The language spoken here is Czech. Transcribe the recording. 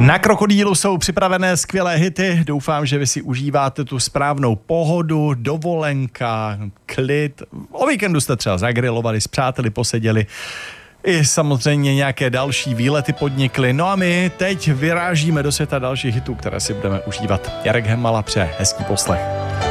Na Krokodýlu jsou připravené skvělé hity, doufám, že vy si užíváte tu správnou pohodu, dovolenka, klid. O víkendu jste třeba zagrilovali, s přáteli poseděli, i samozřejmě nějaké další výlety podnikli. No a my teď vyrážíme do světa dalších hitů, které si budeme užívat. Jarek Hemala přeje hezký poslech.